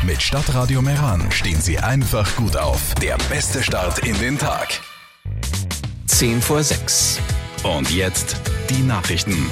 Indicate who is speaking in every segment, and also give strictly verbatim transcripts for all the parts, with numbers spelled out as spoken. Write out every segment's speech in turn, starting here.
Speaker 1: Mit Stadtradio Meran stehen Sie einfach gut auf. Der beste Start in den Tag. Zehn vor sechs. Und jetzt die Nachrichten.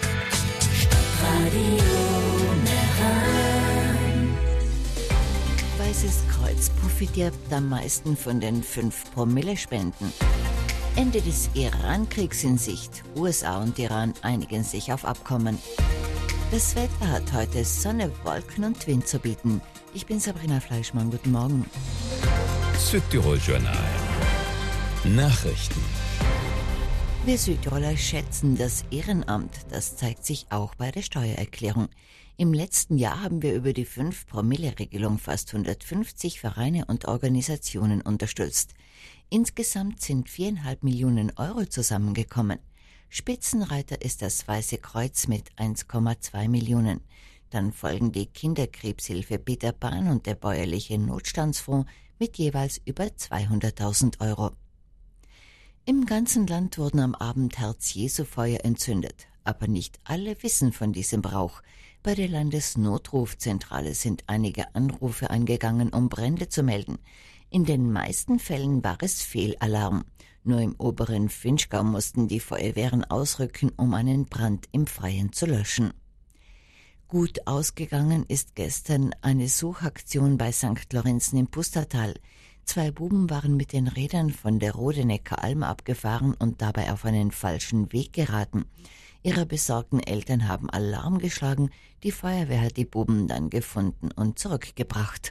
Speaker 2: Weißes Kreuz profitiert am meisten von den fünf Promille Spenden. Ende des Iran-Kriegs in Sicht. U S A und Iran einigen sich auf Abkommen. Das Wetter hat heute Sonne, Wolken und Wind zu bieten. Ich bin Sabrina Fleischmann, guten Morgen.
Speaker 3: Südtirol Journal. Nachrichten.
Speaker 2: Wir Südtiroler schätzen das Ehrenamt. Das zeigt sich auch bei der Steuererklärung. Im letzten Jahr haben wir über die fünf Promille Regelung fast hundertfünfzig Vereine und Organisationen unterstützt. Insgesamt sind viereinhalb Millionen Euro zusammengekommen. Spitzenreiter ist das Weiße Kreuz mit eins Komma zwei Millionen. Dann folgen die Kinderkrebshilfe Peter Pan und der bäuerliche Notstandsfonds mit jeweils über zweihunderttausend Euro. Im ganzen Land wurden am Abend Herz-Jesu-Feuer entzündet. Aber nicht alle wissen von diesem Brauch. Bei der Landesnotrufzentrale sind einige Anrufe eingegangen, um Brände zu melden. In den meisten Fällen war es Fehlalarm. Nur im oberen Vinschgau mussten die Feuerwehren ausrücken, um einen Brand im Freien zu löschen. Gut ausgegangen ist gestern eine Suchaktion bei Sankt Lorenzen im Pustertal. Zwei Buben waren mit den Rädern von der Rodenecker Alm abgefahren und dabei auf einen falschen Weg geraten. Ihre besorgten Eltern haben Alarm geschlagen, die Feuerwehr hat die Buben dann gefunden und zurückgebracht.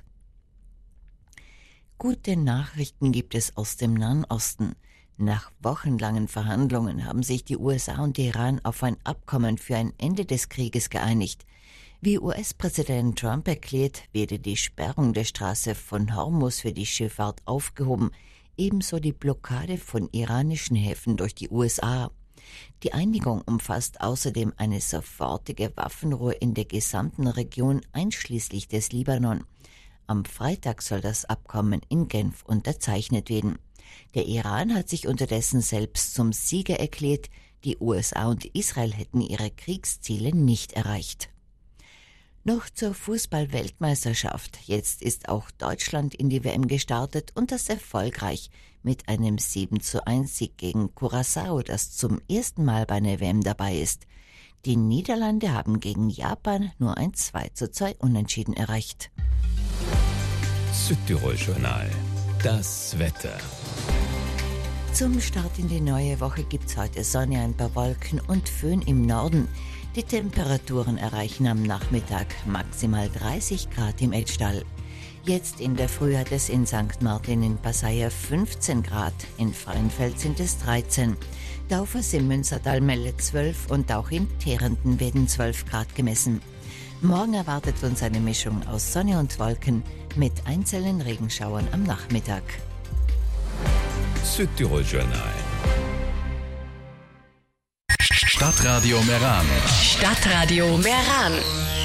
Speaker 2: Gute Nachrichten gibt es aus dem Nahen Osten. Nach wochenlangen Verhandlungen haben sich die U S A und Iran auf ein Abkommen für ein Ende des Krieges geeinigt. Wie U S-Präsident Trump erklärt, werde die Sperrung der Straße von Hormuz für die Schifffahrt aufgehoben, ebenso die Blockade von iranischen Häfen durch die U S A. Die Einigung umfasst außerdem eine sofortige Waffenruhe in der gesamten Region einschließlich des Libanon. Am Freitag soll das Abkommen in Genf unterzeichnet werden. Der Iran hat sich unterdessen selbst zum Sieger erklärt, die U S A und Israel hätten ihre Kriegsziele nicht erreicht. Noch zur Fußball-Weltmeisterschaft. Jetzt ist auch Deutschland in die W M gestartet und das erfolgreich mit einem sieben zu eins Sieg gegen Curaçao, das zum ersten Mal bei einer W M dabei ist. Die Niederlande haben gegen Japan nur ein zwei zu zwei Unentschieden erreicht.
Speaker 3: Südtirol Journal. Das Wetter.
Speaker 2: Zum Start in die neue Woche gibt's heute Sonne, ein paar Wolken und Föhn im Norden. Die Temperaturen erreichen am Nachmittag maximal dreißig Grad im Elstall. Jetzt in der Früh hat es in Sankt Martin in Passaia fünfzehn Grad, in Frauenfeld sind es dreizehn. Daufers im Münstertal meldet zwölf und auch in Teerenden werden zwölf Grad gemessen. Morgen erwartet uns eine Mischung aus Sonne und Wolken mit einzelnen Regenschauern am Nachmittag.
Speaker 3: Südtirol Journal.
Speaker 1: Stadtradio Meran.
Speaker 4: Stadtradio Meran.